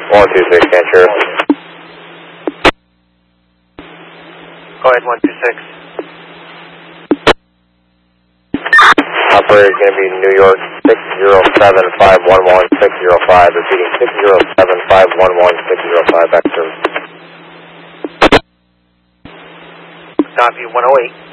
126, answer. Go ahead, 126. Operator is going to be New York 607-511-605, repeating 607-511-605, back to service. Copy, 108.